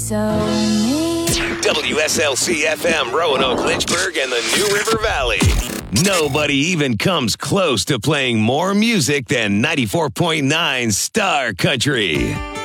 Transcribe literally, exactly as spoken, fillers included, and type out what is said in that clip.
so mean. W S L C F M, Roanoke, Lynchburg, and the New River Valley. Nobody even comes close to playing more music than ninety-four point nine Star Country.